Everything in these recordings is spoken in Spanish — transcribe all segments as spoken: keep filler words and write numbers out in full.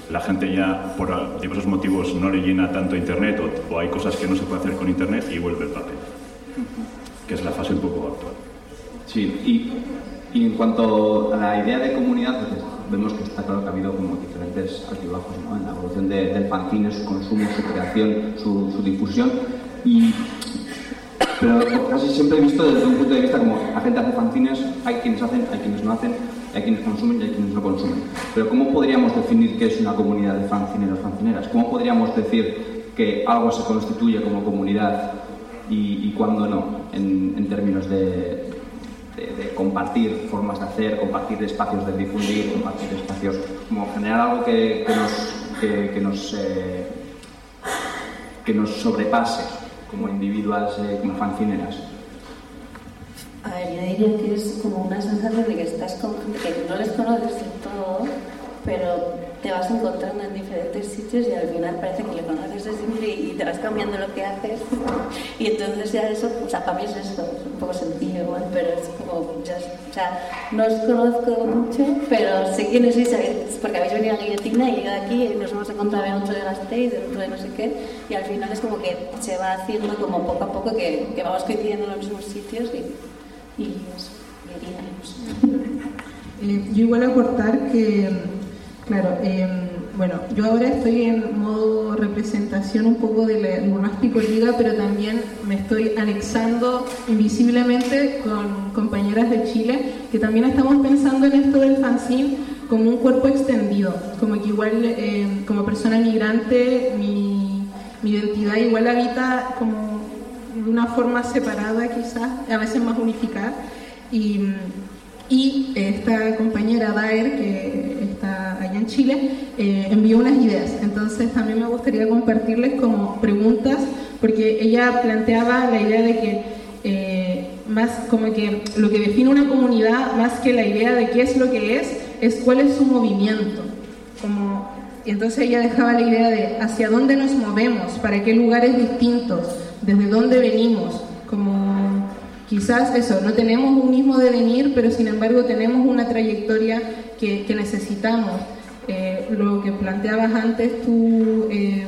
la gente ya por diversos motivos no le llena tanto internet o, o hay cosas que no se puede hacer con internet y vuelve el papel, que es la fase un poco actual. Sí, y, y en cuanto a la idea de comunidad, pues vemos que está claro que ha habido como diferentes altibajos, ¿no?, en la evolución de, del fanzine, su consumo, su creación, su, su difusión, y pero casi siempre he visto desde un punto de vista como la gente hace fanzines, hay quienes hacen, hay quienes no hacen, hay quienes consumen y hay quienes no consumen. Pero ¿cómo podríamos definir qué es una comunidad de fanzineros, fanzineras? ¿Cómo podríamos decir que algo se constituye como comunidad y, y cuándo no, en, en términos de, de, de compartir formas de hacer, compartir espacios de difundir, compartir espacios, como generar algo que, que nos, que, que nos, eh, que nos sobrepase como individuas, eh, como fanzineras? A ver, yo diría que es como una sensación de que estás con gente que no les conoces del todo, pero te vas encontrando en diferentes sitios y al final parece que le conoces de siempre y te vas cambiando lo que haces. Y entonces ya eso, o sea, para mí es eso, es un poco sencillo igual, pero es como, ya, o sea, no os conozco mucho, pero sé quiénes sois, porque habéis venido a la Guillotina y llegado aquí y nos hemos encontrado en otro de Gasteiz, en otro de no sé qué, y al final es como que se va haciendo como poco a poco que, que vamos coincidiendo en los mismos sitios y... Y eso, eh, yo igual aportar que, claro, eh, bueno, yo ahora estoy en modo representación un poco de la Lunástico Liga, pero también me estoy anexando invisiblemente con compañeras de Chile que también estamos pensando en esto del fanzine como un cuerpo extendido, como que igual eh, como persona migrante mi, mi identidad igual habita como de una forma separada quizás, a veces más unificada, y, y esta compañera Daer, que está allá en Chile, eh, envió unas ideas, entonces también me gustaría compartirles como preguntas, porque ella planteaba la idea de que eh, más como que lo que define una comunidad, más que la idea de qué es lo que es, es cuál es su movimiento, como, y entonces ella dejaba la idea de hacia dónde nos movemos, para qué lugares distintos, desde dónde venimos, como quizás eso, no tenemos un mismo devenir, pero sin embargo tenemos una trayectoria que, que necesitamos. Eh, lo que planteabas antes tú, eh,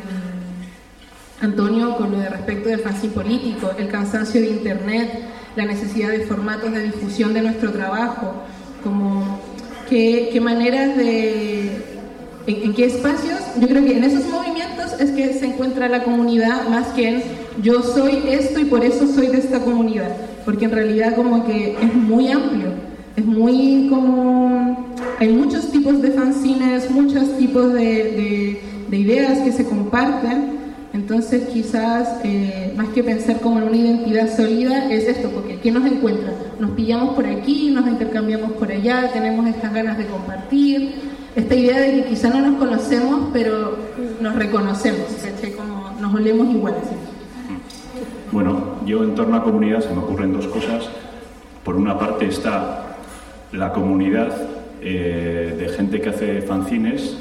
Antonio, con lo de respecto del fanzine político, el cansancio de internet, la necesidad de formatos de difusión de nuestro trabajo, como qué, qué maneras de... ¿En, ¿En qué espacios? Yo creo que en esos movimientos es que se encuentra la comunidad más que en yo soy esto y por eso soy de esta comunidad, porque en realidad como que es muy amplio, es muy como... hay muchos tipos de fanzines, muchos tipos de, de, de ideas que se comparten, entonces quizás eh, más que pensar como en una identidad sólida es esto, porque ¿qué nos encuentra? Nos pillamos por aquí, nos intercambiamos por allá, tenemos estas ganas de compartir, esta idea de que quizá no nos conocemos, pero nos reconocemos, ¿cachai? Como nos olemos iguales. Bueno, yo en torno a comunidad se me ocurren dos cosas. Por una parte está la comunidad eh, de gente que hace fanzines,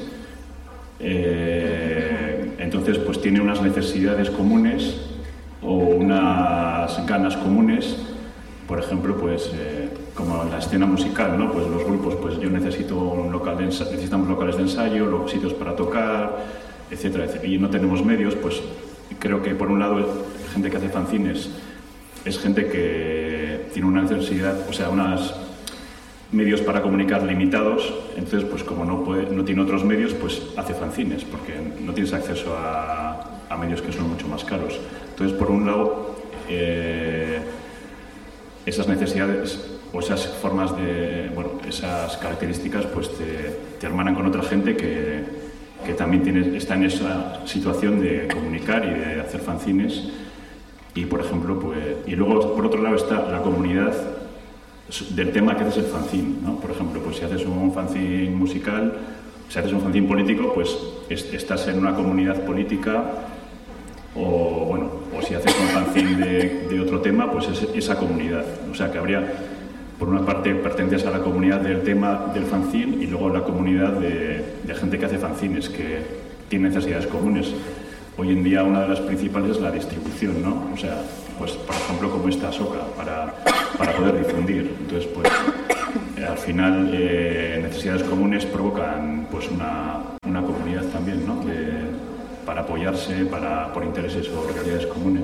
eh, entonces pues tiene unas necesidades comunes o unas ganas comunes, por ejemplo, pues... Eh, como la escena musical, ¿no? Pues los grupos, pues yo necesito un local de ensayo, necesitamos locales de ensayo, luego sitios para tocar, etcétera, etcétera. Y no tenemos medios, pues creo que por un lado gente que hace fanzines es gente que tiene una necesidad, o sea, unos medios para comunicar limitados, entonces pues como no puede, no tiene otros medios, pues hace fanzines, porque no tienes acceso a, a medios que son mucho más caros. Entonces, por un lado, eh, esas necesidades o esas formas de, bueno, esas características pues te, te hermanan con otra gente que, que también tiene, está en esa situación de comunicar y de hacer fanzines y por ejemplo pues, y luego por otro lado está la comunidad del tema que haces el fanzine, ¿no? Por ejemplo, pues si haces un fanzine musical, si haces un fanzine político, pues es, estás en una comunidad política o bueno, o si haces un fanzine de, de otro tema, pues es esa comunidad, o sea que habría por una parte perteneces a la comunidad del tema del fanzine y luego la comunidad de, de gente que hace fanzines, que tiene necesidades comunes. Hoy en día una de las principales es la distribución, ¿no? O sea, pues por ejemplo como esta Soca, para, para poder difundir. Entonces, pues eh, al final eh, necesidades comunes provocan pues una, una comunidad también, ¿no? De, para apoyarse, para, por intereses o realidades comunes.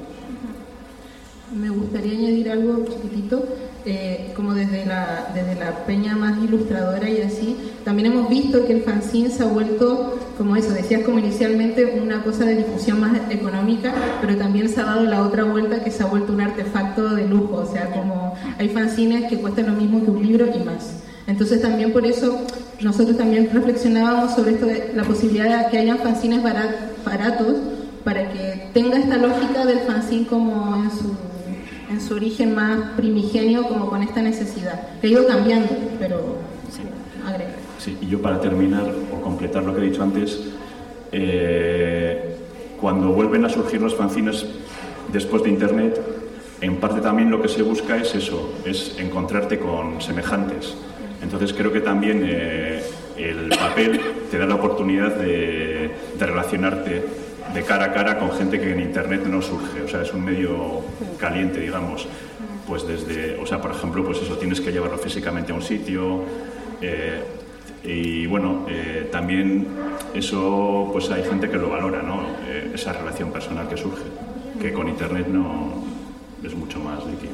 Me gustaría añadir algo chiquitito, eh, como desde la, desde la peña más ilustradora y así, también hemos visto que el fanzine se ha vuelto, como eso, decías como inicialmente, una cosa de difusión más económica, pero también se ha dado la otra vuelta que se ha vuelto un artefacto de lujo, o sea, como hay fanzines que cuestan lo mismo que un libro y más. Entonces también por eso nosotros también reflexionábamos sobre esto de la posibilidad de que hayan fanzines barat, baratos para que tenga esta lógica del fanzine como en su, en su origen más primigenio, como con esta necesidad. Que ha ido cambiando, pero sí, agrega. Sí, y yo para terminar o completar lo que he dicho antes, eh, cuando vuelven a surgir los fanzines después de Internet, en parte también lo que se busca es eso, es encontrarte con semejantes. Entonces creo que también eh, el papel te da la oportunidad de, de relacionarte de cara a cara con gente que en Internet no surge, o sea, es un medio caliente, digamos, pues desde, o sea, por ejemplo, pues eso, tienes que llevarlo físicamente a un sitio, eh, y bueno, eh, también eso, pues hay gente que lo valora, ¿no? Eh, esa relación personal que surge, que con Internet no es mucho más líquida.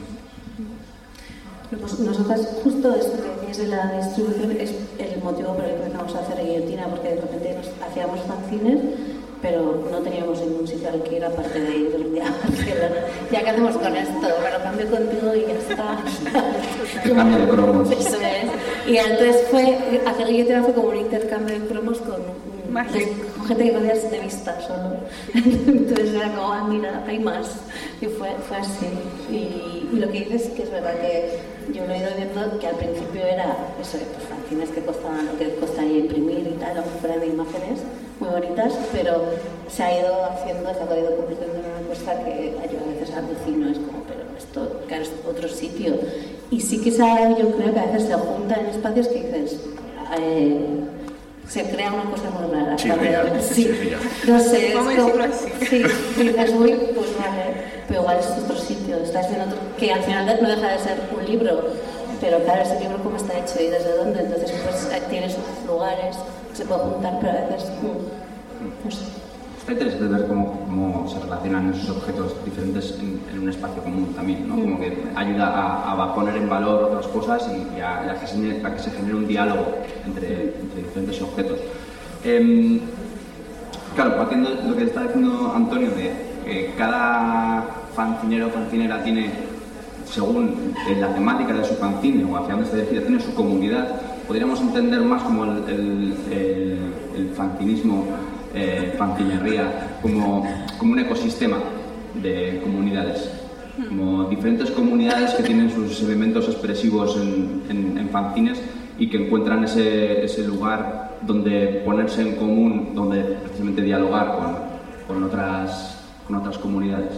Pues nosotras, justo esto que decías de la distribución es el motivo por el que empezamos a hacer guillotina, porque de repente nos hacíamos fanzines, pero no teníamos ningún sitio al que ir aparte de ir un día a Barcelona. Ya que hacemos con esto, bueno, cambio contigo y ya está. Cambio de cromos. Eso es. Y entonces fue, hacer guillotina fue como un intercambio de cromos con, de, con gente que conocías de vista solo. Entonces era como, ah, mira, hay más. Y fue, fue así. Y, y lo que dices que es verdad que yo lo he ido viendo que al principio era eso, pues fanzines que costaban lo que costaría imprimir y tal, aunque fueran de imágenes muy bonitas, pero se ha ido haciendo, se ha ido convirtiendo en una cosa que yo a veces alucino, es como, pero esto, claro, es otro sitio. Y sí que sabe, yo creo que a veces se junta en espacios que dices, eh, se crea una cosa muy rara. Sí, real, sí, sí, no sé, es ¿cómo como, decirlo así? sí, dices, uy, pues vale, pero igual es otro sitio, estás en otro, que al final no deja de ser un libro, pero claro, ese libro cómo está hecho y desde dónde, entonces pues tiene sus lugares, se puede juntar, pero a veces, no sé. Está interesante ver cómo, cómo se relacionan esos objetos diferentes en, en un espacio común también, ¿no? Como que ayuda a, a poner en valor otras cosas y, y a, a, que se, a que se genere un diálogo entre, entre diferentes objetos. Eh, claro, partiendo de lo que está diciendo Antonio, de que cada fancinero o fancinera tiene, según la temática de su fanzine o hacia dónde se dirige, tiene su comunidad, podríamos entender más como el, el, el, el fanzinismo, eh, fanzinería, como, como un ecosistema de comunidades, como diferentes comunidades que tienen sus elementos expresivos en, en, en fanzines y que encuentran ese, ese lugar donde ponerse en común, donde precisamente dialogar con, con, otras, con otras comunidades.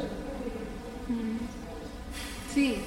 Sí.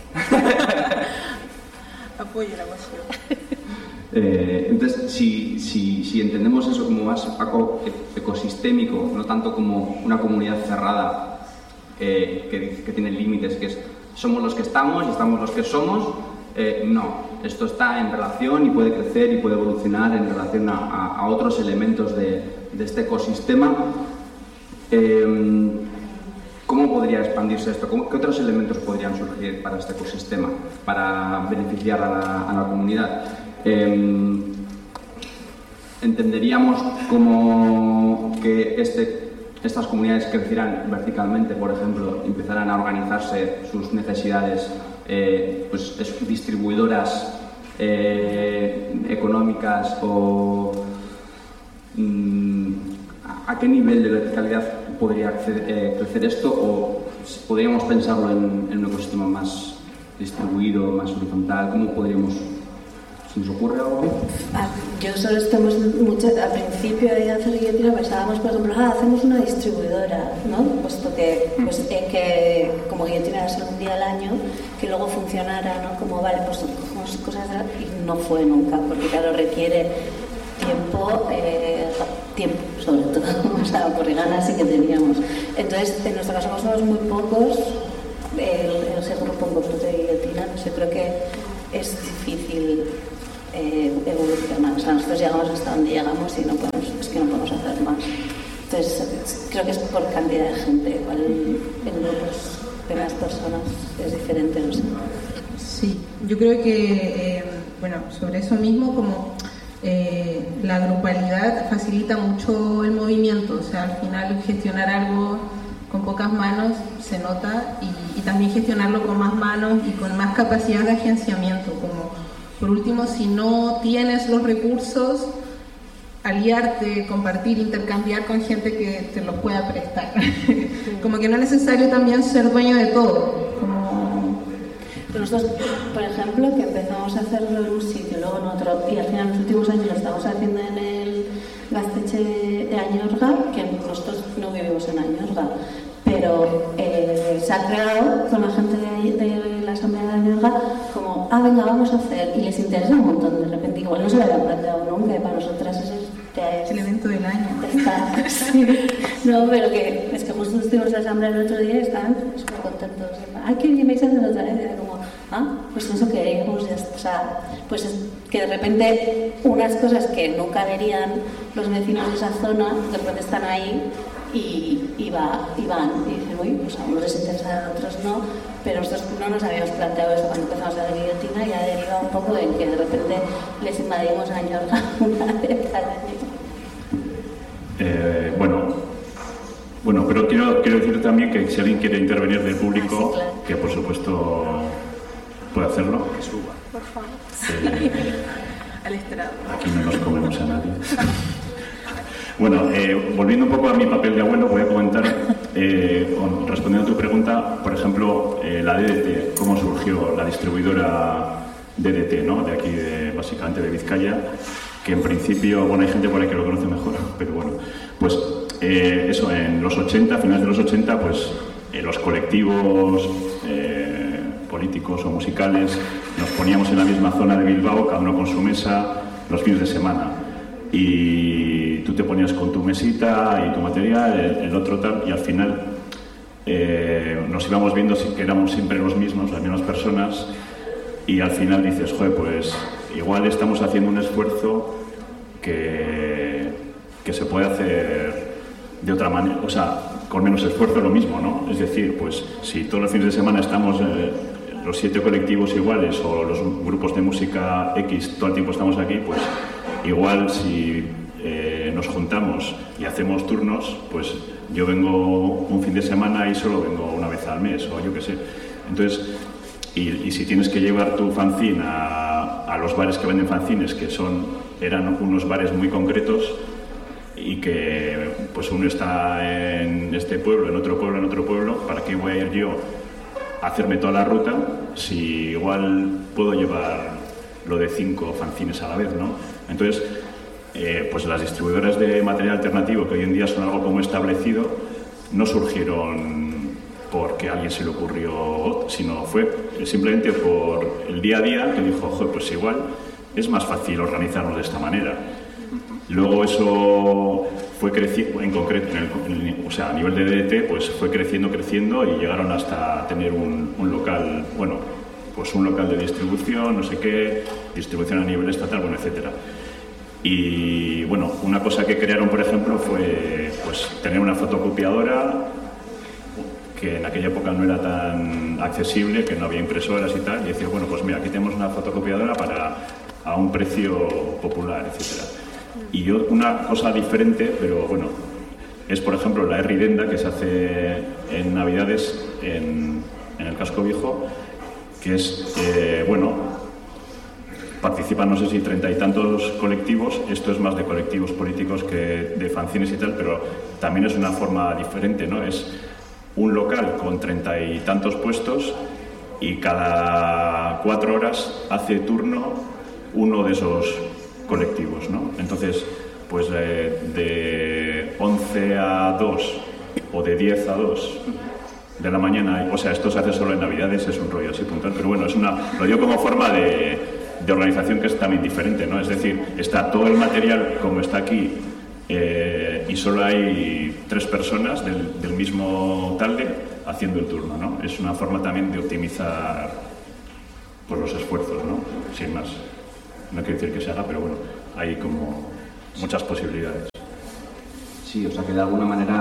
Apoyo la moción. Eh, entonces, si, si, si entendemos eso como más algo ecosistémico, no tanto como una comunidad cerrada eh, que, que tiene límites, que es somos los que estamos y estamos los que somos, eh, no. Esto está en relación y puede crecer y puede evolucionar en relación a, a, a otros elementos de, de este ecosistema. Eh, ¿Cómo podría expandirse esto? ¿Qué otros elementos podrían surgir para este ecosistema, para beneficiar a la, a la comunidad? Eh, entenderíamos como que este, estas comunidades crecieran verticalmente, por ejemplo, empezaran a organizarse sus necesidades, eh, pues distribuidoras eh, económicas o mm, a qué nivel de verticalidad podría acceder, eh, crecer esto, o podríamos pensarlo en, en un ecosistema más distribuido, más horizontal. ¿Cómo podríamos? ¿Se nos ocurre algo? Ah, yo solo estamos mucho, al principio de hacer guillotina pensábamos, por ejemplo, ah, hacemos una distribuidora, ¿no? Puesto que, pues, eh, que como guillotina era solo un día al año, que luego funcionara, ¿no? Como, vale, pues cogemos cosas de... y no fue nunca, porque claro, requiere tiempo, eh, tiempo sobre todo, o sea, por ganas sí que teníamos. Entonces, en nuestro caso como somos muy pocos, el, ese grupo en concreto de guillotina, no sé, creo que es difícil eh, evolucionar. O sea, nosotros llegamos hasta donde llegamos y no podemos creo que es por cantidad de gente, igual en grupos de más personas es diferente, no sé. Sí, yo creo que, eh, bueno, sobre eso mismo, como eh, la grupalidad facilita mucho el movimiento, o sea, al final gestionar algo con pocas manos se nota y, y también gestionarlo con más manos y con más capacidad de agenciamiento, como por último, si no tienes los recursos, aliarte, compartir, intercambiar con gente que te los pueda prestar. Como que no es necesario también ser dueño de todo. Como... Nosotros, por ejemplo, que empezamos a hacerlo en un sitio, luego en otro, y al final en los últimos años lo estamos haciendo en el Gaztetxe de Añorga, que nosotros no vivimos en Añorga, pero eh, se ha creado con la gente de, de la Asamblea de Añorga como, ah, venga, vamos a hacer, y les interesa un montón, de repente, igual no se lo habían planteado nunca, y para nosotras eso es, es el evento del año. Está, sí. No, pero que es que justo estuvimos en la Asamblea el otro día y estaban súper contentos. Ay, qué bien vais a hacer otra vez. Y era como, ah, pues eso queríamos, ya está. O sea, pues es que de repente unas cosas que nunca verían los vecinos de esa zona, de repente están ahí y, y, va, y van. Y dicen, uy, pues a unos les interesa, a otros no. Pero nosotros no nos habíamos planteado eso cuando empezamos a la guillotina y ha derivado un poco en que de repente les invadimos a Añorga una vez al año. Eh, bueno, bueno, pero quiero, quiero decir también que si alguien quiere intervenir del público, ah, sí, claro. que por supuesto puede hacerlo. Que suba. Por favor. Eh, Al estrado. aquí no nos comemos a nadie. Bueno, eh, volviendo un poco a mi papel de abuelo, voy a comentar, eh, con, respondiendo a tu pregunta, por ejemplo, eh, la D D T, cómo surgió la distribuidora D D T, ¿no? De aquí, de, básicamente de Vizcaya, que en principio, bueno, hay gente por ahí que lo conoce mejor, pero bueno, pues eh, eso, en los ochenta, finales de los ochenta, pues eh, los colectivos eh, políticos o musicales nos poníamos en la misma zona de Bilbao, cada uno con su mesa, los fines de semana. Y tú te ponías con tu mesita y tu material, el, el otro tal, y al final eh, nos íbamos viendo que éramos siempre los mismos, las mismas personas, y al final dices, joder, pues igual estamos haciendo un esfuerzo que, que se puede hacer de otra manera, o sea, con menos esfuerzo lo mismo, ¿no? Es decir, pues si todos los fines de semana estamos eh, los siete colectivos iguales o los grupos de música X todo el tiempo estamos aquí, pues igual si eh, nos juntamos y hacemos turnos, pues yo vengo un fin de semana y solo vengo una vez al mes, o yo qué sé. Entonces, y, y si tienes que llevar tu fanzine a, a los bares que venden fanzines, que son, eran unos bares muy concretos, y que pues uno está en este pueblo, en otro pueblo, en otro pueblo, ¿para qué voy a ir yo a hacerme toda la ruta si igual puedo llevar lo de cinco fanzines a la vez, ¿no? Entonces, eh, pues las distribuidoras de material alternativo, que hoy en día son algo como establecido, no surgieron porque a alguien se le ocurrió, sino fue simplemente por el día a día que dijo, joder, pues igual es más fácil organizarnos de esta manera. Luego eso fue creciendo, en concreto, en el, en, o sea, a nivel de D D T, pues fue creciendo, creciendo y llegaron hasta tener un, un local, bueno, pues un local de distribución, no sé qué, distribución a nivel estatal, bueno, etcétera. Y bueno, una cosa que crearon, por ejemplo, fue pues tener una fotocopiadora que en aquella época no era tan accesible, que no había impresoras y tal, y decir, bueno, pues mira, aquí tenemos una fotocopiadora para a un precio popular, etcétera. Y yo, una cosa diferente, pero bueno, es por ejemplo la Erridenda, que se hace en Navidades en, en el Casco Viejo, que es, eh, bueno, participan no sé si treinta y tantos colectivos, esto es más de colectivos políticos que de fanzines y tal, pero también es una forma diferente, ¿no? Es un local con treinta y tantos puestos y cada cuatro horas hace turno uno de esos colectivos, ¿no? Entonces, pues eh, de once a dos o de diez a dos de la mañana, o sea, esto se hace solo en Navidades, es un rollo así puntual, pero bueno, es una, lo digo como forma de, de organización que es también diferente, ¿no? Es decir, está todo el material como está aquí eh, y solo hay tres personas del, del mismo talde haciendo el turno, ¿no? Es una forma también de optimizar pues, los esfuerzos, ¿no? Sin más. No quiero decir que se haga, pero bueno, hay como muchas posibilidades. Sí, o sea que de alguna manera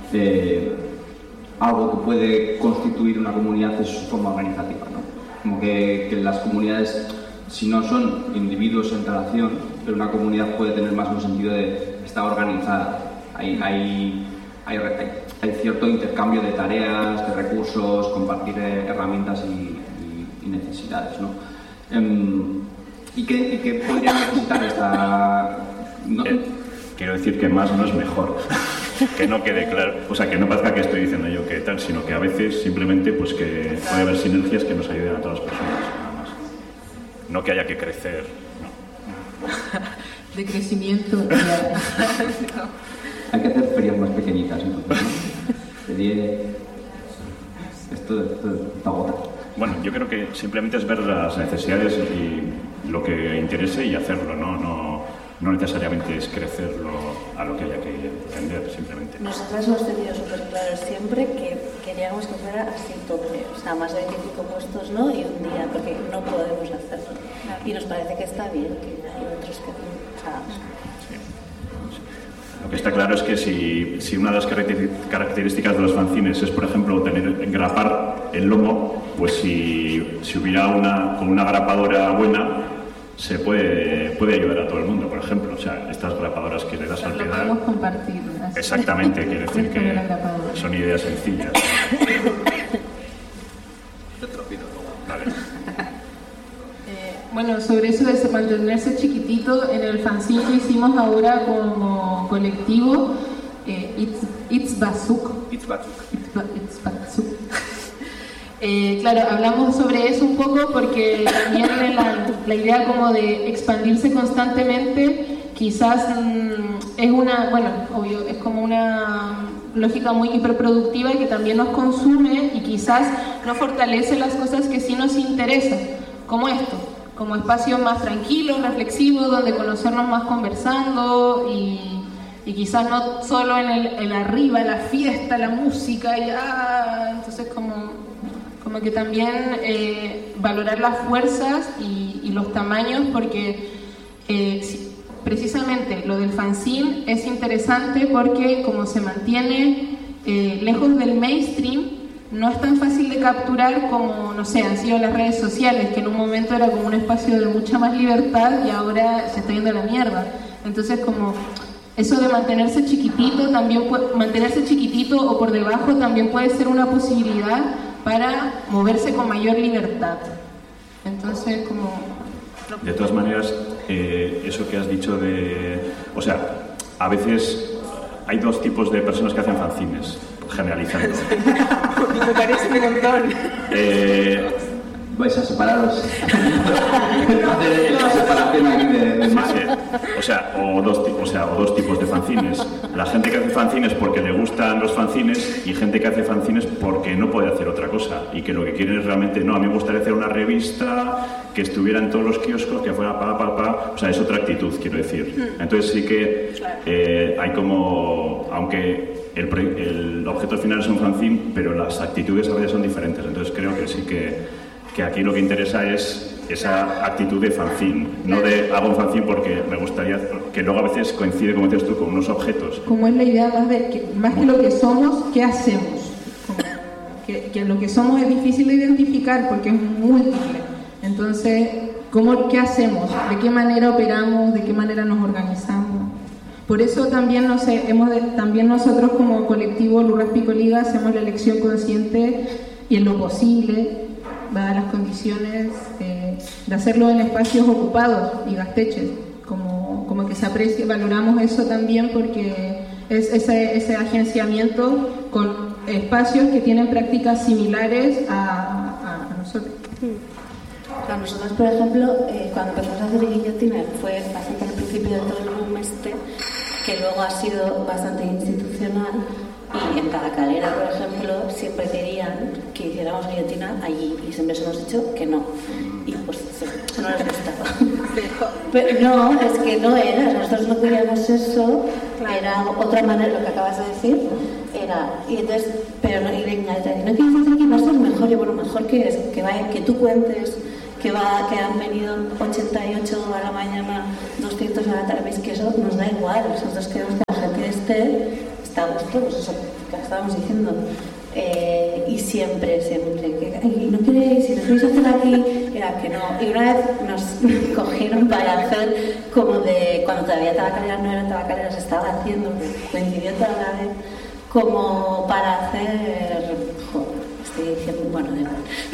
eh, algo que puede constituir una comunidad es su forma organizativa, ¿no? Como que, que las comunidades, si no son individuos en relación, pero una comunidad puede tener más un sentido de estar organizada. Hay, hay, hay, hay, hay cierto intercambio de tareas, de recursos, compartir herramientas y, y, y necesidades, ¿no? Um, ¿Y qué, y qué podría necesitar esta...? ¿No? Eh, quiero decir que más no es mejor. Que no quede claro, o sea, que no parezca que estoy diciendo yo que tal, sino que a veces simplemente pues que puede haber sinergias que nos ayuden a todas las personas, nada más. No que haya que crecer, no. De crecimiento. No. Hay que hacer ferias más pequeñitas, entonces, ¿no? Sería... Esto, esto está agotado. Bueno, yo creo que simplemente es ver las necesidades y lo que interese y hacerlo, ¿no? No, no necesariamente es crecerlo a lo que haya que entender, simplemente. Nosotros hemos tenido súper claro siempre que queríamos que fuera así tope, o sea, más de veinticinco puestos, ¿no? Y un día, porque no podemos hacerlo. Y nos parece que está bien, que hay otros que... O sea, sí. Lo que está claro es que si, si una de las características de los fanzines es, por ejemplo, tener grapar el lomo, pues si, si hubiera una con una grapadora buena, se puede, puede ayudar a todo el mundo, por ejemplo. O sea, estas grapadoras que le das al pedal... Lo podemos compartir. Así. Exactamente, quiere decir que son ideas sencillas. Vale. Eh, bueno, sobre eso de mantenerse chiquitito, en el fanzine que hicimos ahora como colectivo, eh, It's, It's Bazuk. It's Bazuk. It's, ba, it's Bazuk. Eh, claro, hablamos sobre eso un poco porque también la, la idea como de expandirse constantemente quizás mmm, es una, bueno, obvio, es como una lógica muy hiperproductiva y que también nos consume y quizás no fortalece las cosas que sí nos interesan, como esto, como espacios más tranquilos, reflexivos, donde conocernos más conversando y, y quizás no solo en el, el arriba, la fiesta, la música y ah, entonces como... como que también eh, valorar las fuerzas y, y los tamaños, porque eh, si, precisamente lo del fanzine es interesante porque como se mantiene eh, lejos del mainstream, no es tan fácil de capturar como, no sé, han sido las redes sociales, que en un momento era como un espacio de mucha más libertad y ahora se está yendo a la mierda. Entonces como eso de mantenerse chiquitito, también puede, mantenerse chiquitito o por debajo también puede ser una posibilidad para moverse con mayor libertad. Entonces, como... De todas maneras, eh, eso que has dicho de... O sea, a veces hay dos tipos de personas que hacen fanzines, generalizando. Me parece un montón. Eh, Vais a separaros. Hacer la separación aquí de, de sí, sí. O sea, o dos, o sea, o dos tipos de fanzines. La gente que hace fanzines porque le gustan los fanzines y gente que hace fanzines porque no puede hacer otra cosa y que lo que quiere es realmente, no, a mí me gustaría hacer una revista que estuviera en todos los kioscos, que fuera pa, pa, pa. O sea, es otra actitud, quiero decir. Entonces sí que eh, hay como, aunque el, el objeto final es un fanzine, pero las actitudes a veces son diferentes. Entonces creo que sí que que aquí lo que interesa es esa actitud de fanzine, no de hago un fanzine porque me gustaría, que luego a veces coincide, como dices tú, con unos objetos. Como es la idea más de que, más que lo que somos, ¿qué hacemos? Como que, que lo que somos es difícil de identificar porque es múltiple. Entonces, ¿cómo, ¿qué hacemos? ¿De qué manera operamos? ¿De qué manera nos organizamos? Por eso también, no sé, hemos de, también nosotros como colectivo Lurras Pico Liga hacemos la elección consciente y en lo posible, dadas las condiciones, eh, de hacerlo en espacios ocupados y gasteches, como, como que se aprecia, valoramos eso también porque es ese, ese agenciamiento con espacios que tienen prácticas similares a, a, a nosotros. Para nosotros, por ejemplo, eh, cuando empezamos a hacer guillotina fue bastante al principio de todo el boom este, que luego ha sido bastante institucional. Y en cada calera, por ejemplo, siempre querían que hiciéramos guillotina allí y siempre se nos ha dicho que no. Y pues eso no les gustaba. Pero no, es que no era. Nosotros no queríamos eso. Era otra manera, lo que acabas de decir. Era, y entonces, pero no, y venga, no quieres decir que va a ser mejor. Y bueno, mejor que es que, vaya, que tú cuentes que, va, que han venido ochenta y ocho a la mañana, doscientos a la tarde. Es que eso nos da igual. Nosotros queremos que la gente esté. está a gusto, pues eso que estábamos diciendo. Eh, y siempre, siempre, que ay, no queréis, si lo queréis hacer aquí, era que no. Y una vez nos cogieron para hacer como de, cuando todavía Tabacaleras no era Tabacaleras, se estaba haciendo, coincidió toda la vez, como para hacer, joder, estoy diciendo, bueno, de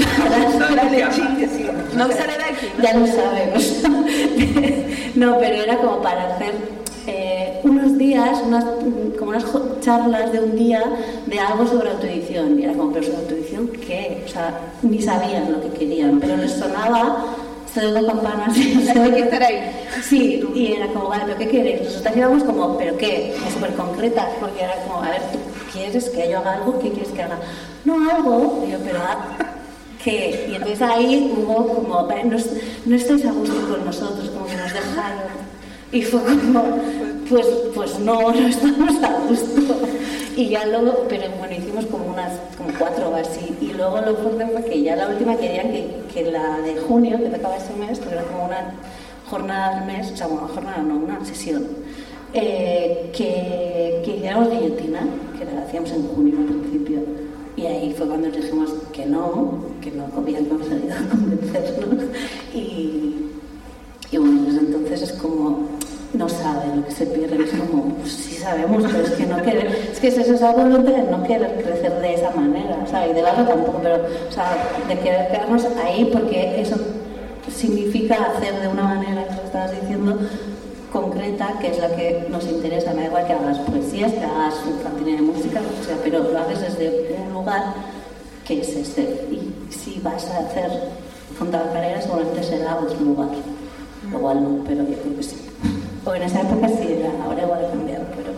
no sale de aquí, ya lo sabemos. No, pero era como para hacer eh, unos días, unas, como unas charlas de un día de algo sobre autoedición. Y era como, pero sobre autoedición, ¿qué? O sea, ni sabían lo que querían, pero les sonaba esto de dos campanas. Hay que estar ahí. Sí, y era como, vale, ¿pero qué queréis? Nosotros íbamos como, ¿pero qué? Súper concretas, porque era como, a ver, ¿tú quieres que yo haga algo? ¿Qué quieres que haga? No, algo. Y yo, pero ¿qué? Y entonces ahí hubo como, no, no estáis a gusto con nosotros, como que nos dejaron. Y fue como, pues, pues no, no estamos a gusto. Y ya luego, pero bueno, hicimos como unas, como cuatro o así. Y luego lo fuerte fue que ya la última querían que, que la de junio, que tocaba ese mes, porque era como una jornada al mes, o sea, una jornada, no, una sesión, eh, que, que hiciéramos guillotina, que la hacíamos en junio al principio. Y ahí fue cuando les dijimos que no, que no habían conseguido convencernos. Y, y bueno, desde entonces es como, no saben lo que se pierde, es como, pues sí sabemos, pero es que no querer, es que es esa voluntad de no querer crecer de esa manera, o sea, y de lado tampoco, pero, o sea, de querer quedarnos ahí porque eso significa hacer de una manera, que lo estabas diciendo, concreta, que es la que nos interesa. Me da igual que hagas poesías, que hagas infantil de música, o sea, pero lo haces desde un lugar que es este. Y si vas a hacer Fontabacarera, seguramente será otro lugar. Igual no, pero yo creo que sí. O en esa época sí era, ahora igual ha cambiado, pero...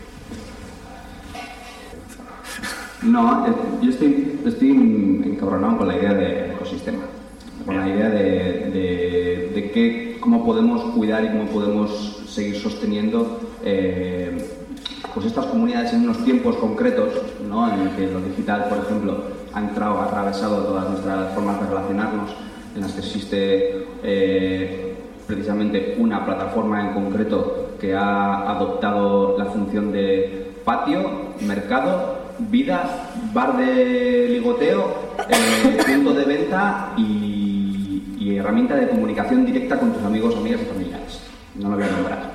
No, eh, yo estoy, estoy encabronado con la idea de ecosistema, con la idea de, de, de que, cómo podemos cuidar y cómo podemos seguir sosteniendo eh, pues estas comunidades en unos tiempos concretos, ¿no? En el que lo digital, por ejemplo, ha entrado, ha atravesado todas nuestras formas de relacionarnos, en las que existe eh, precisamente una plataforma en concreto que ha adoptado la función de patio, mercado, vida, bar de ligoteo, eh, punto de venta y, y herramienta de comunicación directa con tus amigos, amigas y familiares. No lo voy a nombrar.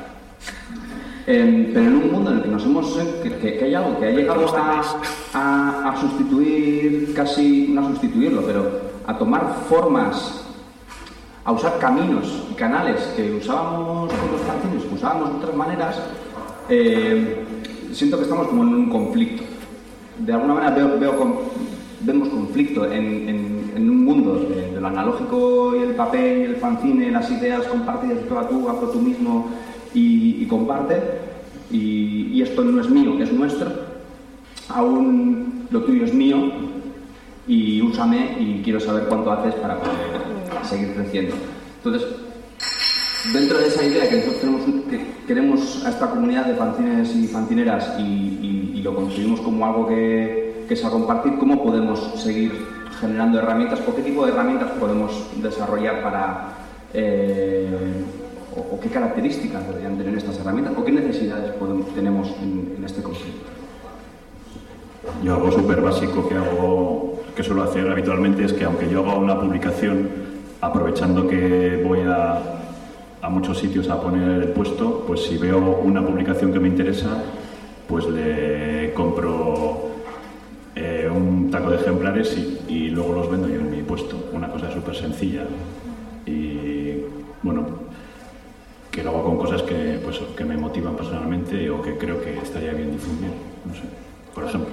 Eh, pero en un mundo en el que nos hemos que, que, que hay algo que ha llegado a, a, a sustituir, casi no a sustituirlo, pero a tomar formas, a usar caminos y canales que usábamos con los fanzines, que usábamos de otras maneras, eh, siento que estamos como en un conflicto. De alguna manera veo, veo con, vemos conflicto en, en, en un mundo de, de lo analógico y el papel y el fanzine, las ideas compartidas de tú a tú, hazlo tú mismo y, y comparte, y, y esto no es mío, es nuestro, aún lo tuyo es mío y úsame y quiero saber cuánto haces para poder seguir creciendo. Entonces, dentro de esa idea que nosotros tenemos, que queremos a esta comunidad de fanzines y fanzineras y, y, y lo construimos como algo que, que se va a compartir, ¿cómo podemos seguir generando herramientas o qué tipo de herramientas podemos desarrollar para eh, o, o qué características deberían tener estas herramientas o qué necesidades podemos, tenemos en, en este conflicto? Yo algo súper básico que hago, que suelo hacer habitualmente es que aunque yo haga una publicación aprovechando que voy a a muchos sitios a poner el puesto, pues si veo una publicación que me interesa, pues le compro eh, un taco de ejemplares y, y luego los vendo yo en mi puesto. Una cosa súper sencilla y bueno, que lo hago con cosas que, pues, que me motivan personalmente o que creo que estaría bien difundir, no sé, por ejemplo.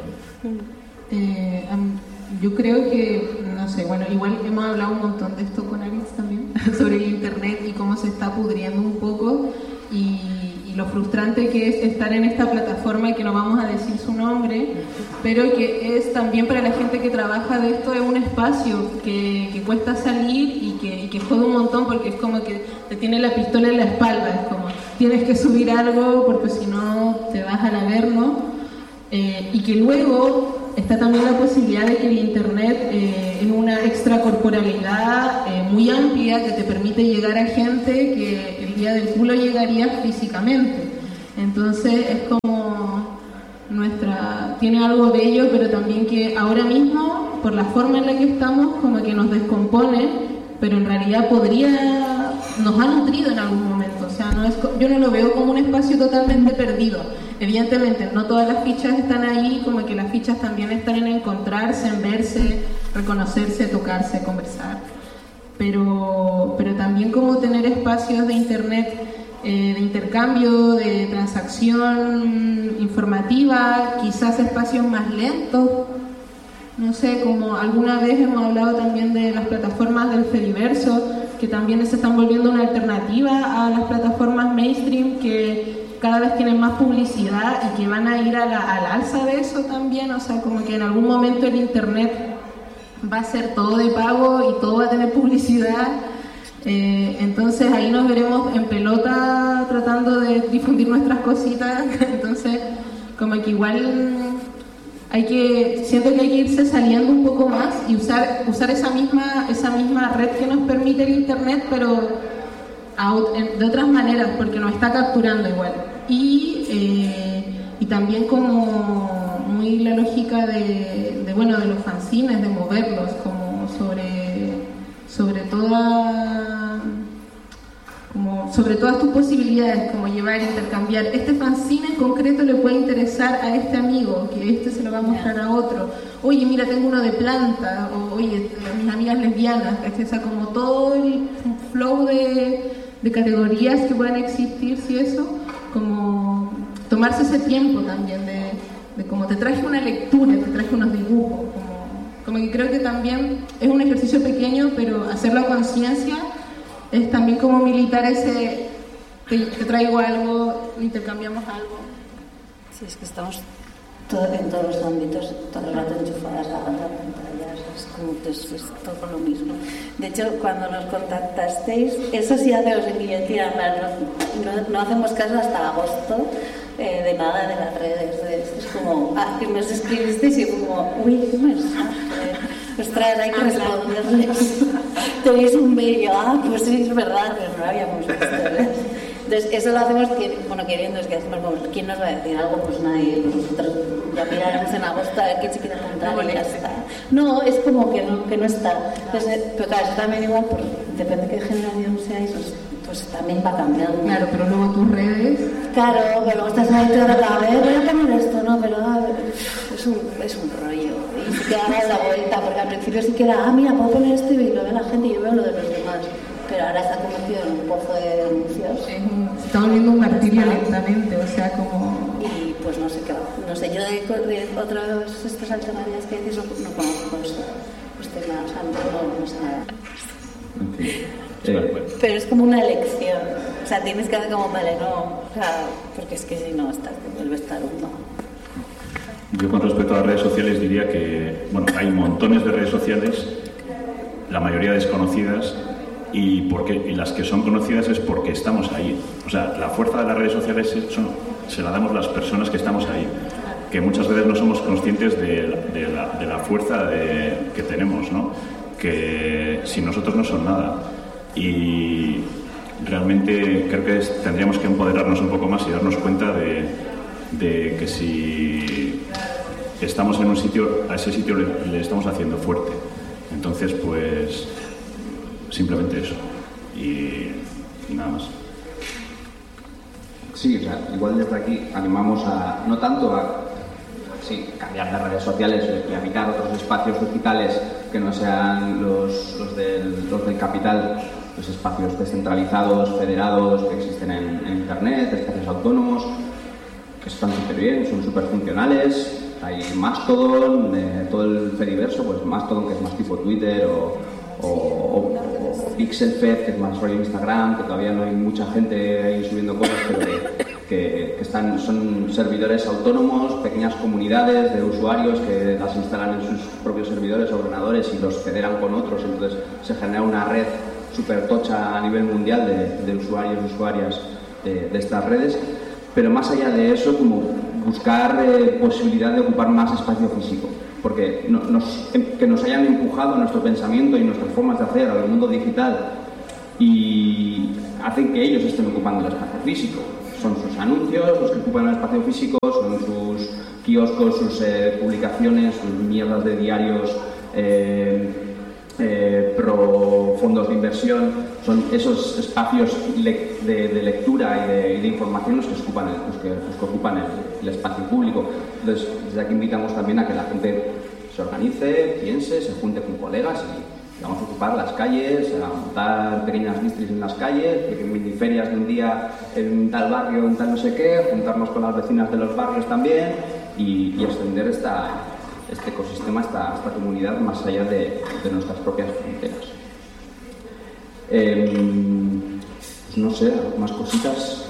Eh, um, yo creo que, no sé, bueno, igual hemos hablado un montón de esto con Alex también, sobre el internet y cómo se está pudriendo un poco y, y lo frustrante que es estar en esta plataforma y que no vamos a decir su nombre, pero que es también para la gente que trabaja de esto, es un espacio que, que cuesta salir y que, y que jode un montón porque es como que te tiene la pistola en la espalda, es como tienes que subir algo porque si no te vas al averno, eh, y que luego está también la posibilidad de que el internet eh, es una extracorporalidad eh, muy amplia que te permite llegar a gente que el día del culo llegaría físicamente. Entonces es como, no es tiene algo de ello, pero también que ahora mismo, por la forma en la que estamos, como que nos descompone, pero en realidad podría, nos ha nutrido en algún momento. O sea, no es, yo no lo veo como un espacio totalmente perdido. Evidentemente, no todas las fichas están ahí, como que las fichas también están en encontrarse, en verse, reconocerse, tocarse, conversar. Pero, pero también como tener espacios de internet, eh, de intercambio, de transacción informativa, quizás espacios más lentos. No sé, como alguna vez hemos hablado también de las plataformas del Fediverso, que también se están volviendo una alternativa a las plataformas mainstream, que cada vez tienen más publicidad y que van a ir a la, al alza de eso también. O sea, como que en algún momento el internet va a ser todo de pago y todo va a tener publicidad. Eh, entonces ahí nos veremos en pelota tratando de difundir nuestras cositas. Entonces, como que igual hay que, siento que hay que irse saliendo un poco más y usar, usar esa misma, esa misma red que nos permite el internet, pero a, de otras maneras, porque nos está capturando igual. Y, eh, y también como muy la lógica de, de, bueno, de los fanzines, de moverlos, como sobre, sobre toda... como sobre todas tus posibilidades, como llevar, intercambiar. Este fanzine en concreto le puede interesar a este amigo, que este se lo va a mostrar a otro. Oye, mira, tengo uno de planta, o oye, mis amigas lesbianas, o sea, como todo el flow de, de categorías que puedan existir, si eso, como tomarse ese tiempo también de, de como te traje una lectura, te traje unos dibujos, como, como que creo que también es un ejercicio pequeño, pero hacerlo a conciencia es también como militar ese, te, te traigo algo, intercambiamos algo. Sí, es que estamos todo, en todos los ámbitos, todo el rato enchufadas a las pantallas, es como que es, es todo lo mismo. De hecho, cuando nos contactasteis, eso sí hacemos en guillotina, no, no, no hacemos caso hasta agosto eh, de nada de las redes. Es, es como, ah, que nos escribisteis y como, uy, qué mensaje. Ostras, hay que responderles. Tenéis un bello, ah, pues sí, es verdad, pero no lo habíamos visto. ¿Ves? Entonces, eso lo hacemos, que, bueno, queriendo, es que hacemos, como, ¿quién nos va a decir algo? Pues nadie, pues nosotros ya miraremos en agosto a ver quién se quiere apuntar y ya está. No, es como que no, que no está. Entonces, pero claro, eso también igual, pues, depende de qué generación seáis, pues, pues también va cambiando. Claro, pero luego tus redes... Claro, pero luego estás ahí todo el rato, a ver, voy a poner esto, no, pero a ver, es un, es un rollo. Y se queda dar la vuelta, porque al principio sí que era, ah, mira, puedo poner esto y lo ve la gente y yo veo lo de los demás. Pero ahora está convertido en un pozo de denuncias. Es un, se está volviendo un martirio lentamente, o sea, como... Y pues no sé qué va. No sé, yo de, de otras estas alternativas que decís no, no conozco eso. Pues temas, o sea, no, no sé nada. En fin. Eh, Pero es como una elección. O sea, tienes que hacer como, vale, no. O sea, porque es que si no, estás, te vuelve a estar uno. Yo con respecto a las redes sociales diría que, bueno, hay montones de redes sociales, la mayoría desconocidas, y, porque, y las que son conocidas es porque estamos ahí. O sea, la fuerza de las redes sociales son, se la damos las personas que estamos ahí, que muchas veces no somos conscientes de, de, la, de la fuerza de, que tenemos, ¿no? Que sin nosotros no son nada. Y realmente creo que es, tendríamos que empoderarnos un poco más y darnos cuenta de, de que si estamos en un sitio, a ese sitio le, le estamos haciendo fuerte. Entonces, pues, simplemente eso. Y, y nada más. Sí, o sea, igual desde aquí animamos a, no tanto a sí, cambiar de redes sociales y habitar otros espacios digitales que no sean los, los, del, los del capital, los espacios descentralizados, federados que existen en, en internet, espacios autónomos, que están súper bien, son súper funcionales. Hay Mastodon, eh, todo el Fediverso, pues Mastodon, que es más tipo Twitter, o, o, o, o Pixelfed, que es más rollo Instagram, que todavía no hay mucha gente ahí subiendo cosas, pero que, que, que están, son servidores autónomos, pequeñas comunidades de usuarios que las instalan en sus propios servidores, ordenadores, y los federan con otros. Entonces se genera una red súper tocha a nivel mundial de, de usuarios y usuarias de, de estas redes. Pero más allá de eso, como buscar eh, posibilidad de ocupar más espacio físico, porque no, nos, que nos hayan empujado nuestro pensamiento y nuestras formas de hacer al mundo digital y hacen que ellos estén ocupando el espacio físico. Son sus anuncios los que ocupan el espacio físico, son sus, kioscos, sus eh, publicaciones, sus mierdas de diarios eh, eh, pro fondos de inversión, son esos espacios le de, de lectura y de, y de información los que ocupan, el, los que, los que ocupan el, el espacio público. Entonces, desde aquí invitamos también a que la gente se organice, piense, se junte con colegas y vamos a ocupar las calles, a montar pequeñas distris en las calles, miniferias de un día en tal barrio, en tal no sé qué, juntarnos con las vecinas de los barrios también y, y extender esta, este ecosistema, esta, esta comunidad más allá de, de nuestras propias fronteras. Eh, pues no sé, más cositas.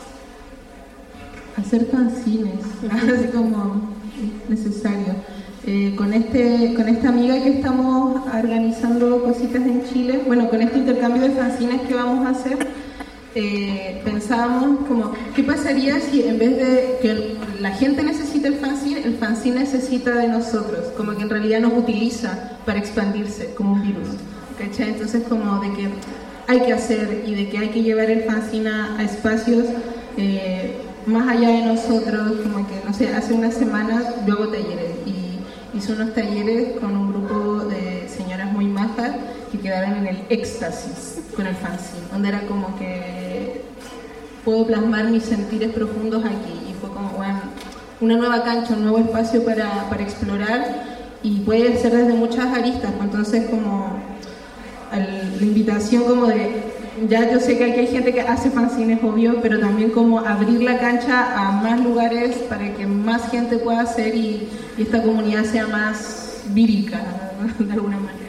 Hacer fanzines, así como necesario. Eh, con, este, con esta amiga que estamos organizando cositas en Chile, bueno, con este intercambio de fanzines que vamos a hacer, eh, pensábamos como, ¿qué pasaría si en vez de que la gente necesita el fanzine, el fanzine necesita de nosotros? Como que en realidad nos utiliza para expandirse como un virus, ¿cachai? Entonces como de que hay que hacer y de que hay que llevar el fanzine a, a espacios eh, más allá de nosotros, como que, no sé, hace unas semanas yo hago talleres y hice unos talleres con un grupo de señoras muy majas que quedaron en el éxtasis con el fanzine, donde era como que puedo plasmar mis sentires profundos aquí y fue como, bueno, una nueva cancha, un nuevo espacio para, para explorar y puede ser desde muchas aristas, entonces como el, la invitación como de, ya yo sé que aquí hay gente que hace fanzines, obvio, pero también como abrir la cancha a más lugares para que más gente pueda hacer y, y esta comunidad sea más vírica, ¿no? De alguna manera.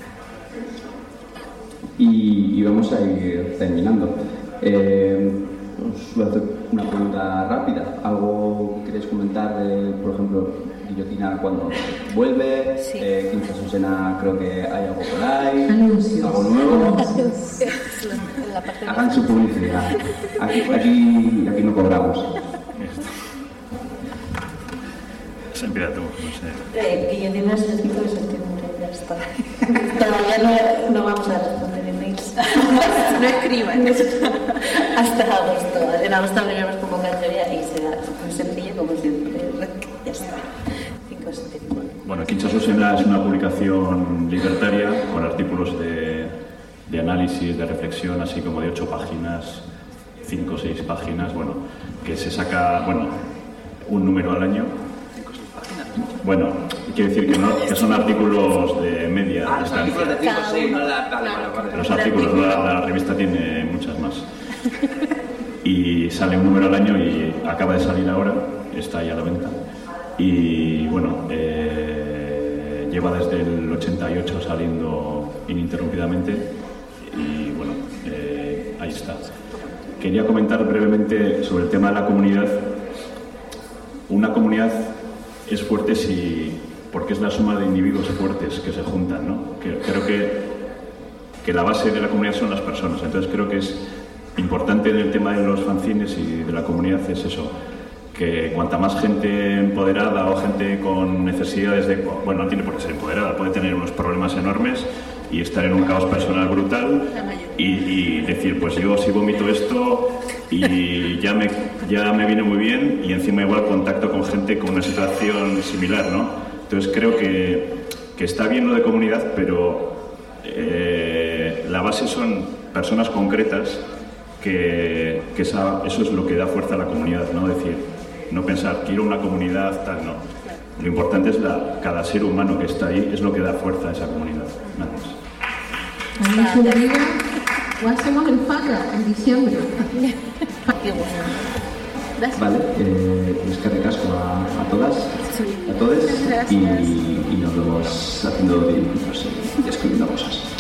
Y, y vamos a ir terminando. Eh, os voy a hacer una pregunta rápida. ¿Algo queréis comentar de, por ejemplo, Guillotina cuando vuelve? Sí. Eh, Quinta Susena, creo que hay algo por ahí. Anuncios. Algo nuevo. Hagan su publicidad. Aquí, aquí, aquí no cobramos. Se empieza tú, no sé. Eh, Guillotina es el cinco de septiembre, ya está. Todavía no, no vamos a responder emails. No escriban. Hasta agosto. En agosto abriremos convocatoria y será muy sencillo como siempre. Ya está. cinco de septiembre. Bueno, Quincha Susena es una publicación libertaria con artículos de, de análisis, de reflexión, así como de ocho páginas, cinco o seis páginas, bueno, que se saca, bueno, un número al año. Bueno, quiero decir que, no, que son artículos de media Ah, los distancia. artículos de cinco, sí, no la... Vale, vale, vale. Los artículos, la, la revista tiene muchas más. Y sale un número al año y acaba de salir ahora, está ya a la venta. Y bueno, eh, lleva desde el ochenta y ocho saliendo ininterrumpidamente y bueno, eh, ahí está. Quería comentar brevemente sobre el tema de la comunidad. Una comunidad es fuerte si, porque es la suma de individuos fuertes que se juntan, ¿no? Que, creo que, que la base de la comunidad son las personas, entonces creo que es importante en el tema de los fanzines y de la comunidad es eso, que cuanta más gente empoderada o gente con necesidades de... Bueno, no tiene por qué ser empoderada, puede tener unos problemas enormes y estar en un caos personal brutal y, y decir, pues yo si vomito esto y ya me, ya me viene muy bien y encima igual contacto con gente con una situación similar, ¿no? Entonces creo que, que está bien lo de comunidad, pero eh, la base son personas concretas que, que esa, eso es lo que da fuerza a la comunidad, ¿no? Decir, no pensar, quiero una comunidad, tal, no. Lo importante es la, cada ser humano que está ahí, es lo que da fuerza a esa comunidad. Nada más. O hacemos el FACA en diciembre. Vale, eh, pues que recasco a, a todas, a todos y, y nos vemos haciendo dibujos y escribiendo cosas.